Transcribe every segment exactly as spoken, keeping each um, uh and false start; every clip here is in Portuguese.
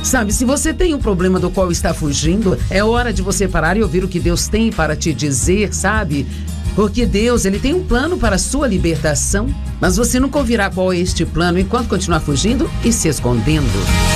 Sabe, se você tem um problema do qual está fugindo, é hora de você parar e ouvir o que Deus tem para te dizer, sabe? Porque Deus, Ele tem um plano para a sua libertação, mas você nunca ouvirá qual é este plano enquanto continuar fugindo e se escondendo.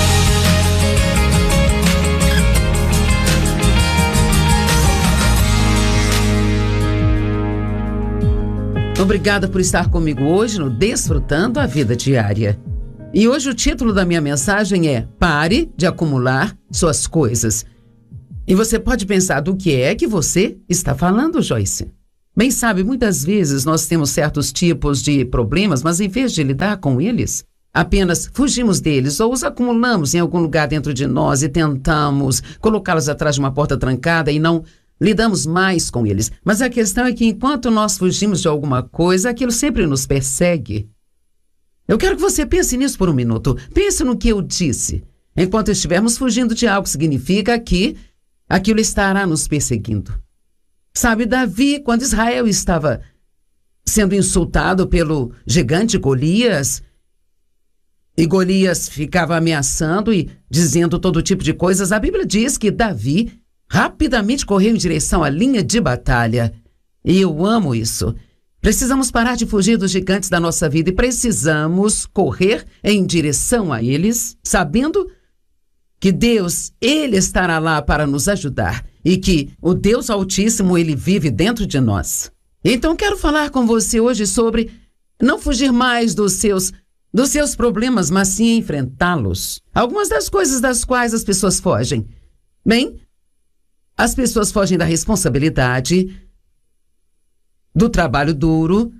Obrigada por estar comigo hoje no Desfrutando a Vida Diária. E hoje o título da minha mensagem é Pare de acumular suas coisas. E você pode pensar do que é que você está falando, Joyce? Bem, sabe, muitas vezes nós temos certos tipos de problemas, mas em vez de lidar com eles, apenas fugimos deles ou os acumulamos em algum lugar dentro de nós e tentamos colocá-los atrás de uma porta trancada e não lidamos mais com eles. Mas a questão é que enquanto nós fugimos de alguma coisa, aquilo sempre nos persegue. Eu quero que você pense nisso por um minuto. Pense no que eu disse. Enquanto estivermos fugindo de algo, significa que aquilo estará nos perseguindo. Sabe, Davi, quando Israel estava sendo insultado pelo gigante Golias, e Golias ficava ameaçando e dizendo todo tipo de coisas, a Bíblia diz que Davi rapidamente correu em direção à linha de batalha. E eu amo isso. Precisamos parar de fugir dos gigantes da nossa vida e precisamos correr em direção a eles, sabendo que Deus, Ele estará lá para nos ajudar e que o Deus Altíssimo, Ele vive dentro de nós. Então quero falar com você hoje sobre não fugir mais dos seus, dos seus problemas, mas sim enfrentá-los. Algumas das coisas das quais as pessoas fogem. Bem, as pessoas fogem da responsabilidade, do trabalho duro,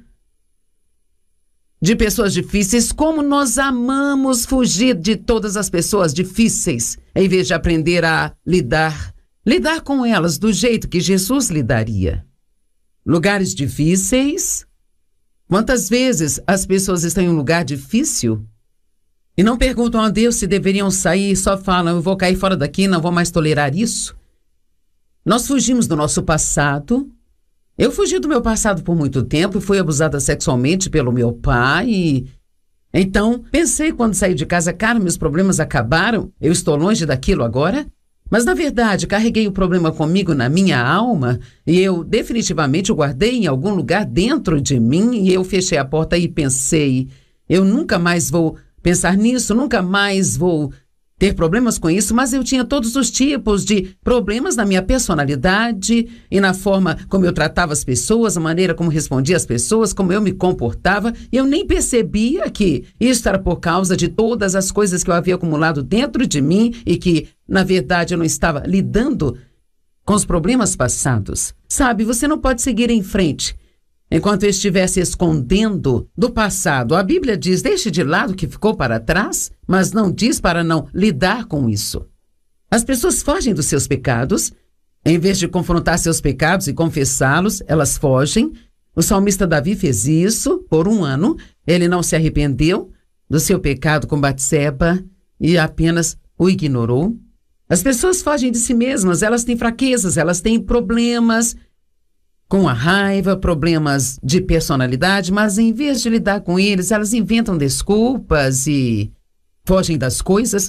de pessoas difíceis. Como nós amamos fugir de todas as pessoas difíceis, em vez de aprender a lidar, lidar com elas do jeito que Jesus lidaria. Lugares difíceis. Quantas vezes as pessoas estão em um lugar difícil e não perguntam a Deus se deveriam sair, só falam, eu vou cair fora daqui, não vou mais tolerar isso. Nós fugimos do nosso passado. Eu fugi do meu passado por muito tempo e fui abusada sexualmente pelo meu pai. E... Então, pensei quando saí de casa, cara, meus problemas acabaram, eu estou longe daquilo agora. Mas, na verdade, carreguei o problema comigo na minha alma e eu definitivamente o guardei em algum lugar dentro de mim e eu fechei a porta e pensei, eu nunca mais vou pensar nisso, nunca mais vou ter problemas com isso, mas eu tinha todos os tipos de problemas na minha personalidade e na forma como eu tratava as pessoas, a maneira como respondia às pessoas, como eu me comportava, e eu nem percebia que isso era por causa de todas as coisas que eu havia acumulado dentro de mim e que, na verdade, eu não estava lidando com os problemas passados. Sabe, você não pode seguir em frente enquanto eu estiver se escondendo do passado. A Bíblia diz, deixe de lado o que ficou para trás, mas não diz para não lidar com isso. As pessoas fogem dos seus pecados. Em vez de confrontar seus pecados e confessá-los, elas fogem. O salmista Davi fez isso por um ano. Ele não se arrependeu do seu pecado com Batseba e apenas o ignorou. As pessoas fogem de si mesmas, elas têm fraquezas, elas têm problemas com a raiva, problemas de personalidade, mas em vez de lidar com eles, elas inventam desculpas e fogem das coisas.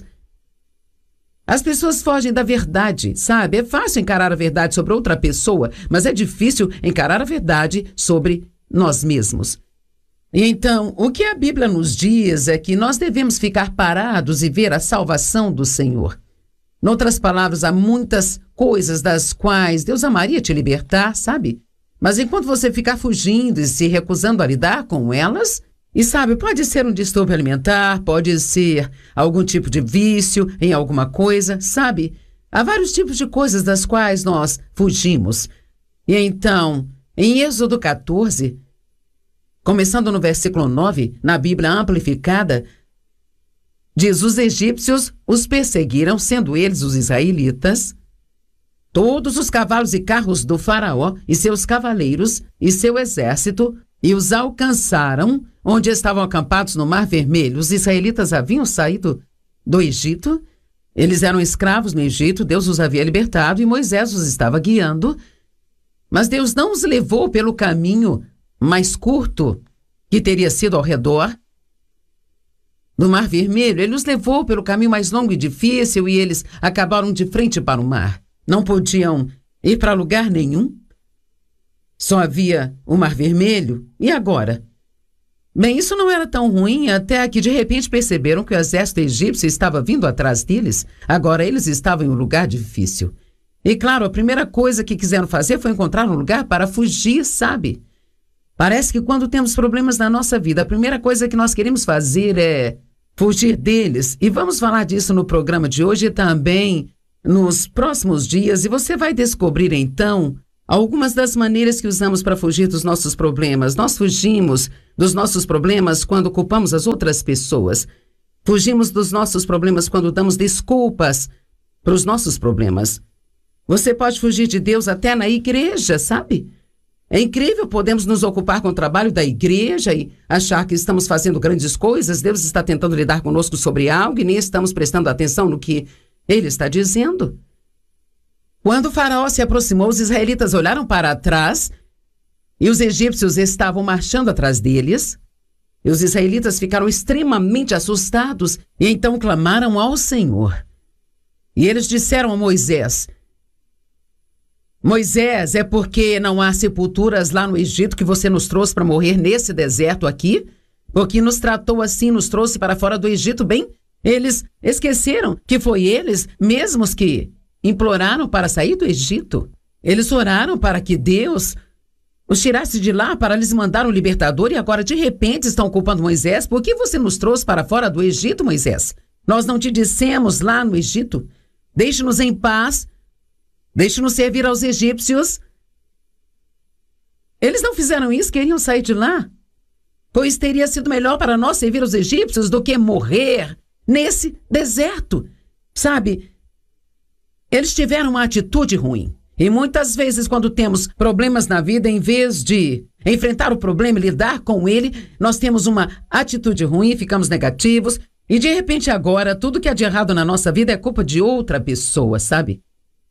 As pessoas fogem da verdade, sabe? É fácil encarar a verdade sobre outra pessoa, mas é difícil encarar a verdade sobre nós mesmos. E então, o que a Bíblia nos diz é que nós devemos ficar parados e ver a salvação do Senhor. Em outras palavras, há muitas coisas das quais Deus amaria te libertar, sabe? Mas enquanto você ficar fugindo e se recusando a lidar com elas, e sabe, pode ser um distúrbio alimentar, pode ser algum tipo de vício em alguma coisa, sabe? Há vários tipos de coisas das quais nós fugimos. E então, em Êxodo quatorze, começando no versículo nove, na Bíblia Amplificada, diz, os egípcios os perseguiram, sendo eles os israelitas, todos os cavalos e carros do faraó e seus cavaleiros e seu exército, e os alcançaram onde estavam acampados no Mar Vermelho. Os israelitas haviam saído do Egito, eles eram escravos no Egito, Deus os havia libertado e Moisés os estava guiando, mas Deus não os levou pelo caminho mais curto, que teria sido ao redor do Mar Vermelho, ele os levou pelo caminho mais longo e difícil e eles acabaram de frente para o mar. Não podiam ir para lugar nenhum. Só havia o Mar Vermelho. E agora? Bem, isso não era tão ruim até que de repente perceberam que o exército egípcio estava vindo atrás deles. Agora eles estavam em um lugar difícil. E claro, a primeira coisa que quiseram fazer foi encontrar um lugar para fugir, sabe? Parece que quando temos problemas na nossa vida, a primeira coisa que nós queremos fazer é fugir deles. E vamos falar disso no programa de hoje e também nos próximos dias. E você vai descobrir então algumas das maneiras que usamos para fugir dos nossos problemas. Nós fugimos dos nossos problemas quando culpamos as outras pessoas. Fugimos dos nossos problemas quando damos desculpas para os nossos problemas. Você pode fugir de Deus até na igreja, sabe? É incrível, podemos nos ocupar com o trabalho da igreja e achar que estamos fazendo grandes coisas. Deus está tentando lidar conosco sobre algo e nem estamos prestando atenção no que Ele está dizendo. Quando o faraó se aproximou, os israelitas olharam para trás e os egípcios estavam marchando atrás deles. E os israelitas ficaram extremamente assustados e então clamaram ao Senhor. E eles disseram a Moisés: Moisés, é porque não há sepulturas lá no Egito que você nos trouxe para morrer nesse deserto aqui? Porque nos tratou assim, nos trouxe para fora do Egito? Bem, eles esqueceram que foi eles mesmos que imploraram para sair do Egito. Eles oraram para que Deus os tirasse de lá para lhes mandar um libertador e agora de repente estão culpando Moisés. Por que você nos trouxe para fora do Egito, Moisés? Nós não te dissemos lá no Egito? Deixe-nos em paz. Deixe-nos servir aos egípcios. Eles não fizeram isso, queriam sair de lá. Pois teria sido melhor para nós servir aos egípcios do que morrer nesse deserto. Sabe, eles tiveram uma atitude ruim. E muitas vezes, quando temos problemas na vida, em vez de enfrentar o problema e lidar com ele, nós temos uma atitude ruim, ficamos negativos. E de repente agora, tudo que há de errado na nossa vida é culpa de outra pessoa, sabe?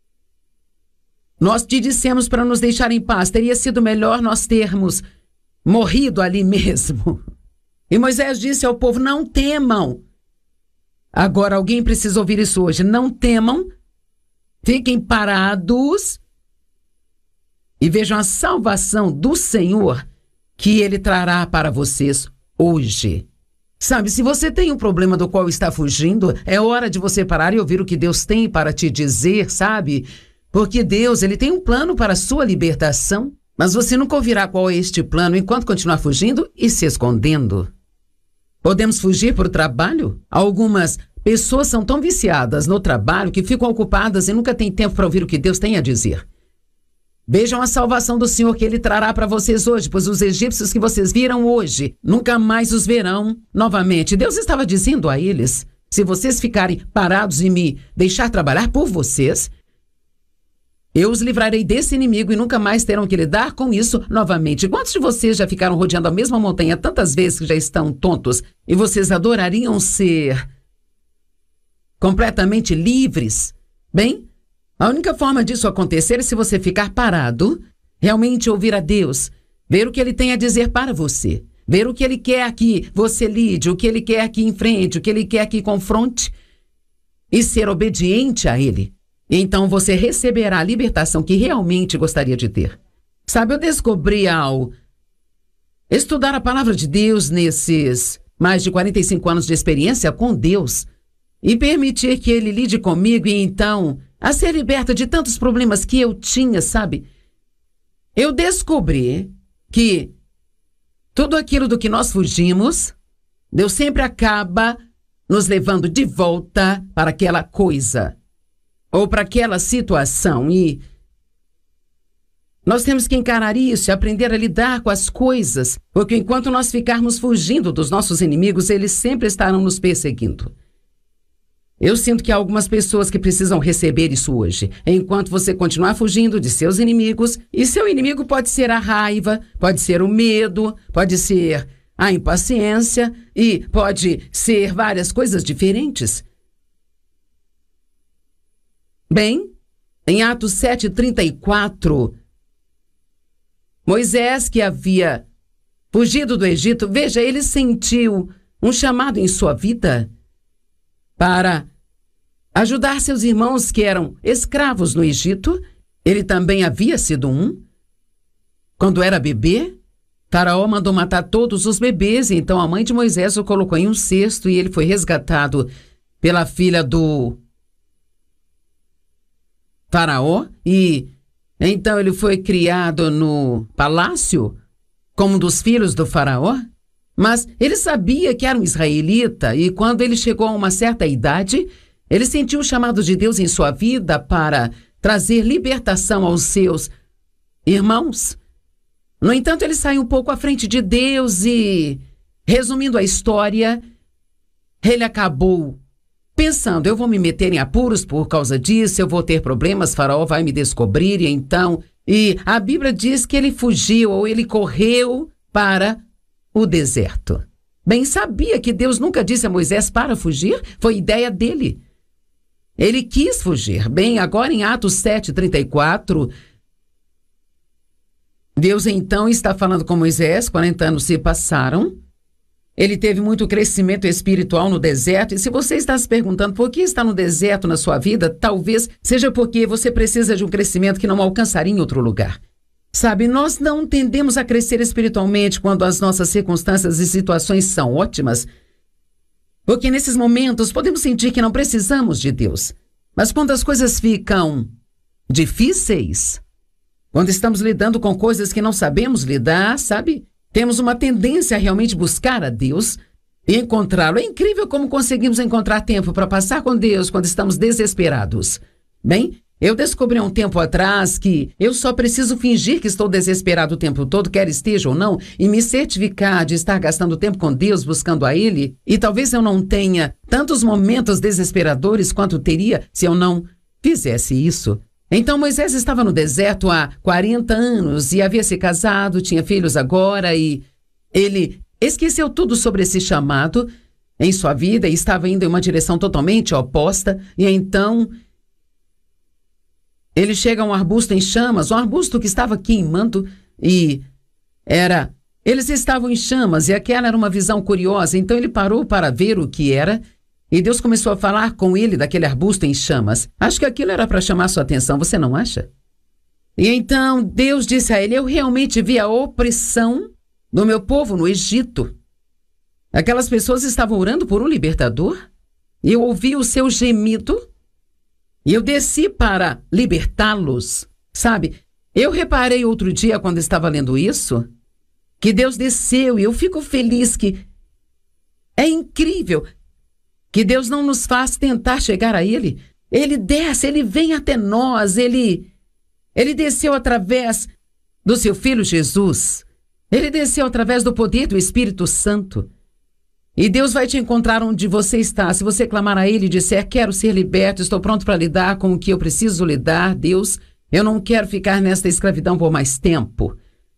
Nós te dissemos para nos deixar em paz. Teria sido melhor nós termos morrido ali mesmo. E Moisés disse ao povo: não temam. Agora alguém precisa ouvir isso hoje. Não temam. Fiquem parados e vejam a salvação do Senhor que Ele trará para vocês hoje. Sabe, se você tem um problema do qual está fugindo, é hora de você parar e ouvir o que Deus tem para te dizer, sabe? Porque Deus, Ele tem um plano para a sua libertação, mas você nunca ouvirá qual é este plano enquanto continuar fugindo e se escondendo. Podemos fugir por trabalho? Algumas pessoas são tão viciadas no trabalho que ficam ocupadas e nunca têm tempo para ouvir o que Deus tem a dizer. Vejam a salvação do Senhor que Ele trará para vocês hoje, pois os egípcios que vocês viram hoje, nunca mais os verão novamente. Deus estava dizendo a eles: se vocês ficarem parados e me deixar trabalhar por vocês, eu os livrarei desse inimigo e nunca mais terão que lidar com isso novamente. Quantos de vocês já ficaram rodeando a mesma montanha tantas vezes que já estão tontos e vocês adorariam ser completamente livres? Bem, a única forma disso acontecer é se você ficar parado, realmente ouvir a Deus, ver o que Ele tem a dizer para você, ver o que Ele quer que você lide, o que Ele quer que enfrente, o que Ele quer que confronte e ser obediente a Ele. Então você receberá a libertação que realmente gostaria de ter. Sabe, eu descobri ao estudar a palavra de Deus nesses mais de quarenta e cinco anos de experiência com Deus e permitir que Ele lide comigo e então a ser liberta de tantos problemas que eu tinha, sabe? Eu descobri que tudo aquilo do que nós fugimos, Deus sempre acaba nos levando de volta para aquela coisa ou para aquela situação, e nós temos que encarar isso e aprender a lidar com as coisas, porque enquanto nós ficarmos fugindo dos nossos inimigos, eles sempre estarão nos perseguindo. Eu sinto que há algumas pessoas que precisam receber isso hoje, enquanto você continuar fugindo de seus inimigos, e seu inimigo pode ser a raiva, pode ser o medo, pode ser a impaciência e pode ser várias coisas diferentes. Bem, em Atos sete, trinta e quatro, Moisés, que havia fugido do Egito, veja, ele sentiu um chamado em sua vida para ajudar seus irmãos que eram escravos no Egito. Ele também havia sido um. Quando era bebê, Faraó mandou matar todos os bebês, e então a mãe de Moisés o colocou em um cesto e ele foi resgatado pela filha do Faraó, e então ele foi criado no palácio como um dos filhos do Faraó. Mas ele sabia que era um israelita, e quando ele chegou a uma certa idade, ele sentiu o chamado de Deus em sua vida para trazer libertação aos seus irmãos. No entanto, ele saiu um pouco à frente de Deus e, resumindo a história, ele acabou pensando: eu vou me meter em apuros por causa disso, eu vou ter problemas, Faraó vai me descobrir, e então... E a Bíblia diz que ele fugiu, ou ele correu para o deserto. Bem, sabia que Deus nunca disse a Moisés para fugir? Foi ideia dele. Ele quis fugir. Bem, agora em Atos sete, trinta e quatro... Deus então está falando com Moisés, quarenta anos se passaram, ele teve muito crescimento espiritual no deserto, e se você está se perguntando por que está no deserto na sua vida, talvez seja porque você precisa de um crescimento que não alcançaria em outro lugar. Sabe, nós não tendemos a crescer espiritualmente quando as nossas circunstâncias e situações são ótimas, porque nesses momentos podemos sentir que não precisamos de Deus. Mas quando as coisas ficam difíceis, quando estamos lidando com coisas que não sabemos lidar, sabe? Temos uma tendência a realmente buscar a Deus e encontrá-lo. É incrível como conseguimos encontrar tempo para passar com Deus quando estamos desesperados. Bem, eu descobri há um tempo atrás que eu só preciso fingir que estou desesperado o tempo todo, quer esteja ou não, e me certificar de estar gastando tempo com Deus, buscando a Ele. E talvez eu não tenha tantos momentos desesperadores quanto teria se eu não fizesse isso. Então Moisés estava no deserto há quarenta anos e havia se casado, tinha filhos agora, e ele esqueceu tudo sobre esse chamado em sua vida e estava indo em uma direção totalmente oposta. E então ele chega a um arbusto em chamas, um arbusto que estava queimando, e era... eles estavam em chamas, e aquela era uma visão curiosa. Então ele parou para ver o que era, e Deus começou a falar com ele daquele arbusto em chamas. Acho que aquilo era para chamar sua atenção, você não acha? E então Deus disse a ele: eu realmente vi a opressão do meu povo no Egito. Aquelas pessoas estavam orando por um libertador, e eu ouvi o seu gemido, e eu desci para libertá-los. Sabe, eu reparei outro dia, quando estava lendo isso, que Deus desceu, e eu fico feliz que... é incrível que Deus não nos faz tentar chegar a Ele. Ele desce, Ele vem até nós, Ele, Ele desceu através do seu Filho Jesus. Ele desceu através do poder do Espírito Santo. E Deus vai te encontrar onde você está. Se você clamar a Ele e disser: quero ser liberto, estou pronto para lidar com o que eu preciso lidar, Deus, eu não quero ficar nesta escravidão por mais tempo.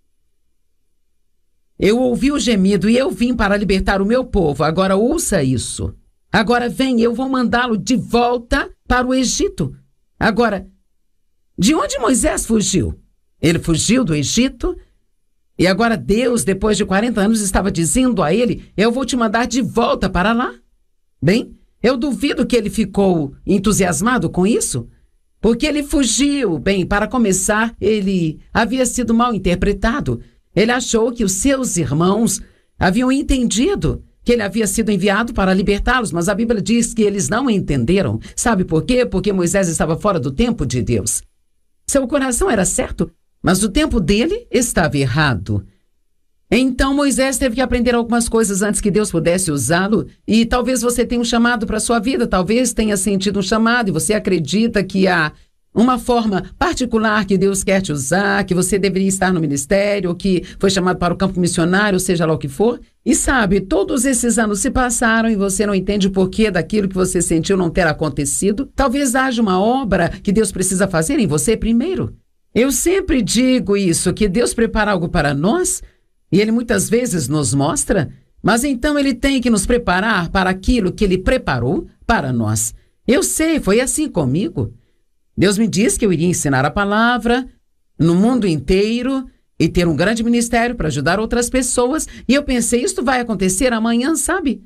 Eu ouvi o gemido e eu vim para libertar o meu povo. Agora ouça isso. Agora vem, eu vou mandá-lo de volta para o Egito. Agora, de onde Moisés fugiu? Ele fugiu do Egito, e agora Deus, depois de quarenta anos, estava dizendo a ele: eu vou te mandar de volta para lá. Bem, eu duvido que ele ficou entusiasmado com isso, porque ele fugiu. Bem, para começar, ele havia sido mal interpretado. Ele achou que os seus irmãos haviam entendido que ele havia sido enviado para libertá-los, mas a Bíblia diz que eles não entenderam. Sabe por quê? Porque Moisés estava fora do tempo de Deus. Seu coração era certo, mas o tempo dele estava errado. Então Moisés teve que aprender algumas coisas antes que Deus pudesse usá-lo, e talvez você tenha um chamado para a sua vida, talvez tenha sentido um chamado e você acredita que há uma forma particular que Deus quer te usar, que você deveria estar no ministério, ou que foi chamado para o campo missionário, seja lá o que for. E sabe, todos esses anos se passaram e você não entende o porquê daquilo que você sentiu não ter acontecido. Talvez haja uma obra que Deus precisa fazer em você primeiro. Eu sempre digo isso, que Deus prepara algo para nós, e Ele muitas vezes nos mostra, mas então Ele tem que nos preparar para aquilo que Ele preparou para nós. Eu sei, foi assim comigo. Deus me disse que eu iria ensinar a palavra no mundo inteiro e ter um grande ministério para ajudar outras pessoas. E eu pensei, isto vai acontecer amanhã, sabe?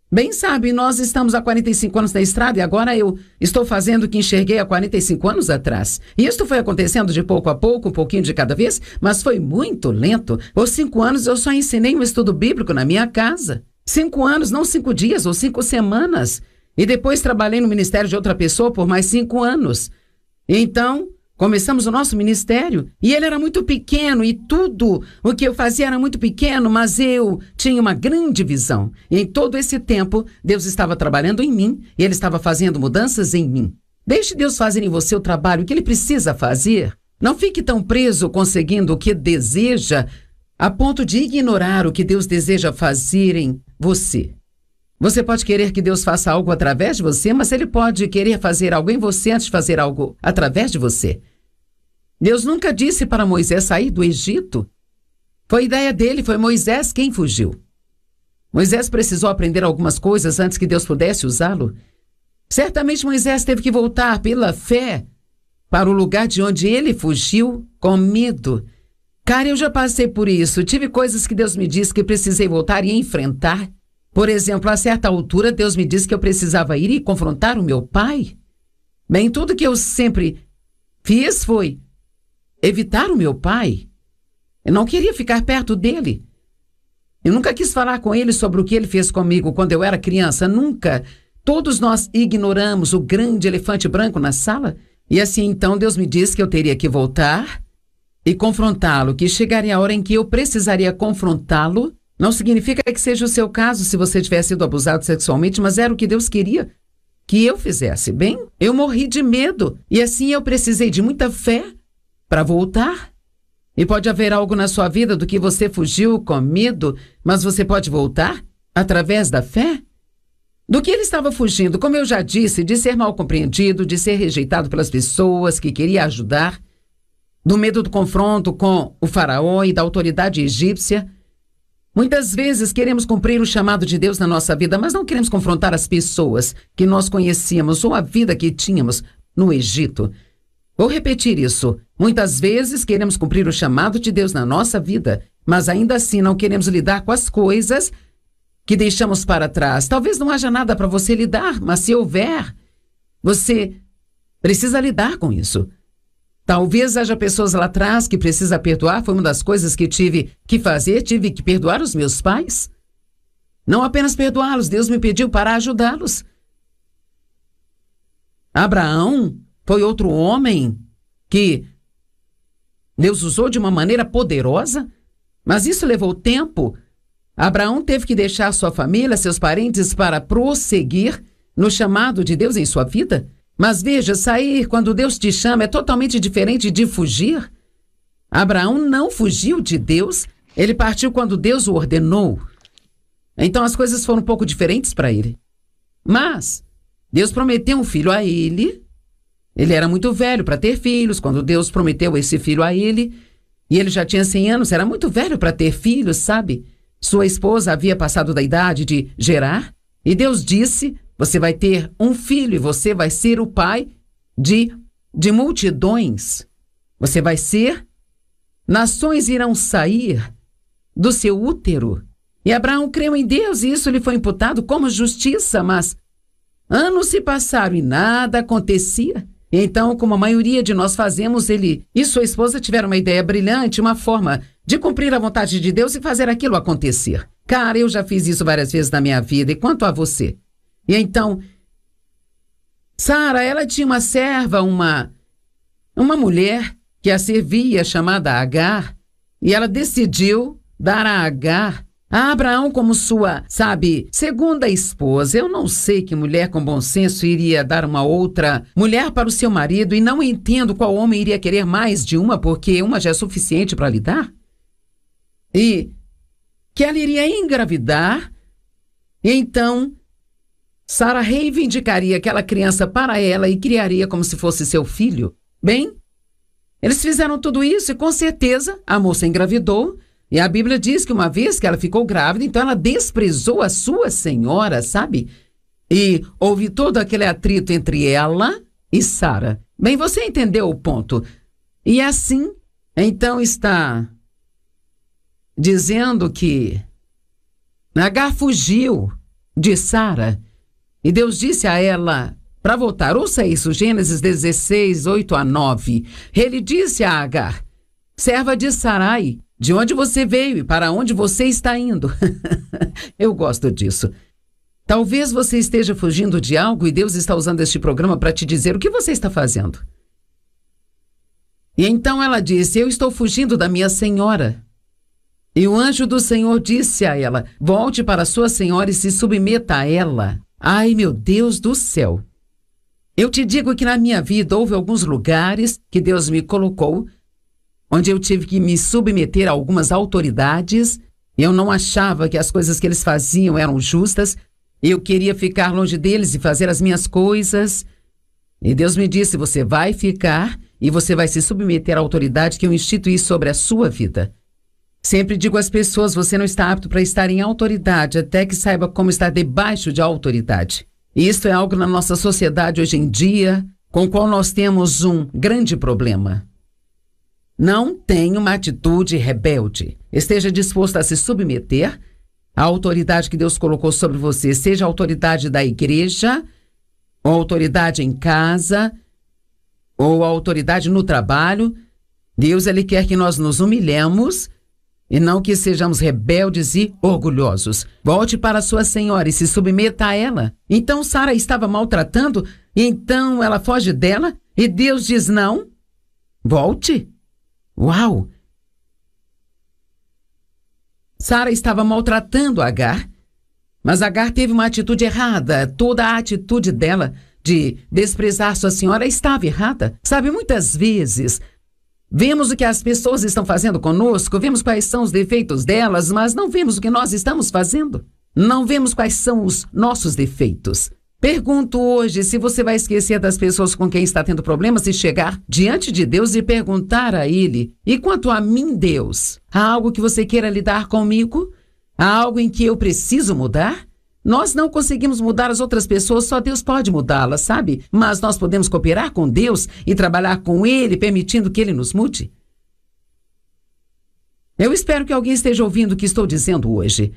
Bem sabe, nós estamos há quarenta e cinco anos na estrada e agora eu estou fazendo o que enxerguei há quarenta e cinco anos atrás. E isso foi acontecendo de pouco a pouco, um pouquinho de cada vez, mas foi muito lento. Por cinco anos eu só ensinei um estudo bíblico na minha casa. Cinco anos, não cinco dias ou cinco semanas. E depois trabalhei no ministério de outra pessoa por mais cinco anos. Então, começamos o nosso ministério e ele era muito pequeno e tudo o que eu fazia era muito pequeno, mas eu tinha uma grande visão. E em todo esse tempo, Deus estava trabalhando em mim e Ele estava fazendo mudanças em mim. Deixe Deus fazer em você o trabalho que Ele precisa fazer. Não fique tão preso conseguindo o que deseja a ponto de ignorar o que Deus deseja fazer em você. Você pode querer que Deus faça algo através de você, mas Ele pode querer fazer algo em você antes de fazer algo através de você. Deus nunca disse para Moisés sair do Egito. Foi ideia dele, foi Moisés quem fugiu. Moisés precisou aprender algumas coisas antes que Deus pudesse usá-lo. Certamente Moisés teve que voltar pela fé para o lugar de onde ele fugiu com medo. Cara, eu já passei por isso. Tive coisas que Deus me disse que precisei voltar e enfrentar. Por exemplo, a certa altura, Deus me disse que eu precisava ir e confrontar o meu pai. Bem, tudo que eu sempre fiz foi evitar o meu pai. Eu não queria ficar perto dele. Eu nunca quis falar com ele sobre o que ele fez comigo quando eu era criança. Nunca. Todos nós ignoramos o grande elefante branco na sala. E assim, então, Deus me disse que eu teria que voltar e confrontá-lo, que chegaria a hora em que eu precisaria confrontá-lo. Não significa que seja o seu caso se você tivesse sido abusado sexualmente, mas era o que Deus queria que eu fizesse. Bem, eu morri de medo e assim eu precisei de muita fé para voltar. E pode haver algo na sua vida do que você fugiu com medo, mas você pode voltar através da fé? Do que ele estava fugindo, como eu já disse, de ser mal compreendido, de ser rejeitado pelas pessoas que queria ajudar, do medo do confronto com o faraó e da autoridade egípcia. Muitas vezes queremos cumprir o chamado de Deus na nossa vida, mas não queremos confrontar as pessoas que nós conhecíamos ou a vida que tínhamos no Egito. Vou repetir isso. Muitas vezes queremos cumprir o chamado de Deus na nossa vida, mas ainda assim não queremos lidar com as coisas que deixamos para trás. Talvez não haja nada para você lidar, mas se houver, você precisa lidar com isso. Talvez haja pessoas lá atrás que precisa perdoar. Foi uma das coisas que tive que fazer. Tive que perdoar os meus pais. Não apenas perdoá-los, Deus me pediu para ajudá-los. Abraão foi outro homem que Deus usou de uma maneira poderosa, mas isso levou tempo. Abraão teve que deixar sua família, seus parentes, para prosseguir no chamado de Deus em sua vida. Mas veja, sair quando Deus te chama é totalmente diferente de fugir. Abraão não fugiu de Deus, ele partiu quando Deus o ordenou. Então as coisas foram um pouco diferentes para ele. Mas Deus prometeu um filho a ele. Ele era muito velho para ter filhos quando Deus prometeu esse filho a ele. E ele já tinha cem anos, era muito velho para ter filhos, sabe? Sua esposa havia passado da idade de gerar. E Deus disse: você vai ter um filho e você vai ser o pai de, de multidões. Você vai ser, nações irão sair do seu útero. E Abraão creu em Deus e isso lhe foi imputado como justiça, mas anos se passaram e nada acontecia. Então, como a maioria de nós fazemos, ele e sua esposa tiveram uma ideia brilhante, uma forma de cumprir a vontade de Deus e fazer aquilo acontecer. Cara, eu já fiz isso várias vezes na minha vida. E quanto a você? E então, Sara, ela tinha uma serva, uma, uma mulher que a servia, chamada Agar, e ela decidiu dar a Agar a Abraão como sua, sabe, segunda esposa. Eu não sei que mulher com bom senso iria dar uma outra mulher para o seu marido, e não entendo qual homem iria querer mais de uma, porque uma já é suficiente para lhe dar. E que ela iria engravidar, e então Sara reivindicaria aquela criança para ela e criaria como se fosse seu filho. Bem, eles fizeram tudo isso e com certeza a moça engravidou. E a Bíblia diz que uma vez que ela ficou grávida, então ela desprezou a sua senhora, sabe? E houve todo aquele atrito entre ela e Sara. Bem, você entendeu o ponto. E assim, então está dizendo que Agar fugiu de Sara. E Deus disse a ela para voltar. Ouça isso, Gênesis dezesseis, oito a nove. Ele disse a Agar, serva de Sarai, de onde você veio e para onde você está indo. Eu gosto disso. Talvez você esteja fugindo de algo e Deus está usando este programa para te dizer o que você está fazendo. E então ela disse, eu estou fugindo da minha senhora. E o anjo do Senhor disse a ela, volte para sua senhora e se submeta a ela. Ai, meu Deus do céu. Eu te digo que na minha vida houve alguns lugares que Deus me colocou, onde eu tive que me submeter a algumas autoridades. Eu não achava que as coisas que eles faziam eram justas. Eu queria ficar longe deles e fazer as minhas coisas. E Deus me disse, você vai ficar e você vai se submeter à autoridade que eu instituí sobre a sua vida. Sempre digo às pessoas, você não está apto para estar em autoridade até que saiba como estar debaixo de autoridade. E isso é algo na nossa sociedade hoje em dia, com o qual nós temos um grande problema. Não tenha uma atitude rebelde. Esteja disposto a se submeter à autoridade que Deus colocou sobre você, seja a autoridade da igreja, ou a autoridade em casa, ou a autoridade no trabalho. Deus, Ele quer que nós nos humilhemos e não que sejamos rebeldes e orgulhosos. Volte para sua senhora e se submeta a ela. Então Sara estava maltratando, e então ela foge dela, e Deus diz não. Volte. Uau! Sara estava maltratando Agar, mas Agar teve uma atitude errada. Toda a atitude dela de desprezar sua senhora estava errada. Sabe, muitas vezes vemos o que as pessoas estão fazendo conosco, vemos quais são os defeitos delas, mas não vemos o que nós estamos fazendo. Não vemos quais são os nossos defeitos. Pergunto hoje se você vai esquecer das pessoas com quem está tendo problemas e chegar diante de Deus e perguntar a Ele, e quanto a mim, Deus, há algo que você queira lidar comigo? Há algo em que eu preciso mudar? Nós não conseguimos mudar as outras pessoas, só Deus pode mudá-las, sabe? Mas nós podemos cooperar com Deus e trabalhar com Ele, permitindo que Ele nos mude. Eu espero que alguém esteja ouvindo o que estou dizendo hoje.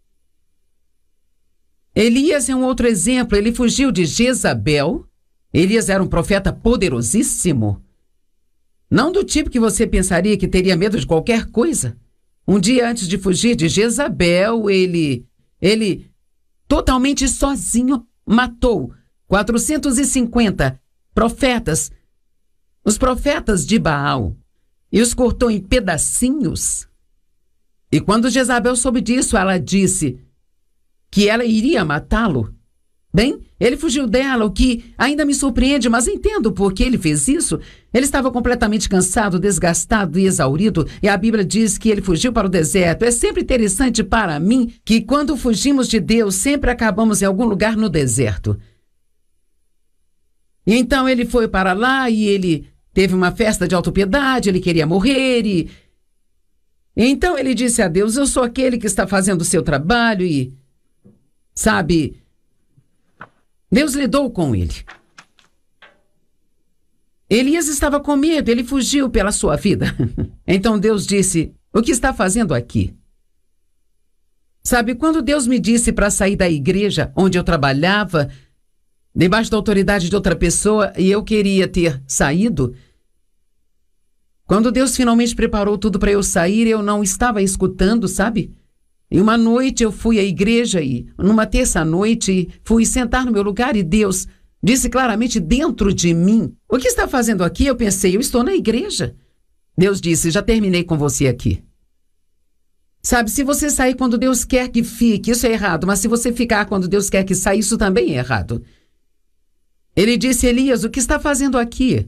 Elias é um outro exemplo. Ele fugiu de Jezabel. Elias era um profeta poderosíssimo. Não do tipo que você pensaria que teria medo de qualquer coisa. Um dia antes de fugir de Jezabel, ele, ele totalmente sozinho matou quatrocentos e cinquenta profetas, os profetas de Baal, e os cortou em pedacinhos. E quando Jezabel soube disso, ela disse que ela iria matá-lo. Bem, ele fugiu dela, o que ainda me surpreende, mas entendo por que ele fez isso. Ele estava completamente cansado, desgastado e exaurido, e a Bíblia diz que ele fugiu para o deserto. É sempre interessante para mim que quando fugimos de Deus, sempre acabamos em algum lugar no deserto. E então ele foi para lá e ele teve uma festa de autopiedade, ele queria morrer e... Então ele disse a Deus, eu sou aquele que está fazendo o seu trabalho e... Sabe, Deus lidou com ele. Elias estava com medo, ele fugiu pela sua vida. Então Deus disse, o que está fazendo aqui? Sabe, quando Deus me disse para sair da igreja onde eu trabalhava, debaixo da autoridade de outra pessoa, e eu queria ter saído, quando Deus finalmente preparou tudo para eu sair, eu não estava escutando, sabe? E uma noite eu fui à igreja e, numa terça-noite, fui sentar no meu lugar e Deus disse claramente dentro de mim, o que está fazendo aqui? Eu pensei, eu estou na igreja. Deus disse, já terminei com você aqui. Sabe, se você sair quando Deus quer que fique, isso é errado, mas se você ficar quando Deus quer que saia, isso também é errado. Ele disse, Elias, o que está fazendo aqui?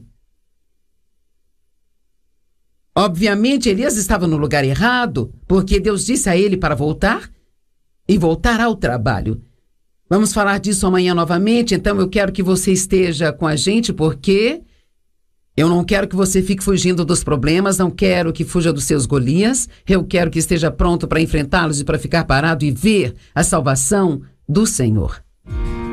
Obviamente, Elias estava no lugar errado, porque Deus disse a ele para voltar e voltar ao trabalho. Vamos falar disso amanhã novamente, então eu quero que você esteja com a gente, porque eu não quero que você fique fugindo dos problemas, não quero que fuja dos seus Golias, eu quero que esteja pronto para enfrentá-los e para ficar parado e ver a salvação do Senhor.